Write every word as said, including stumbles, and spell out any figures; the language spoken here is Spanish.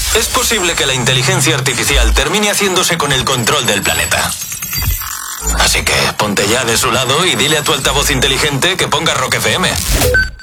Es posible que la inteligencia artificial termine haciéndose con el control del planeta. Así que ponte ya de su lado y dile a tu altavoz inteligente que ponga Rock F M.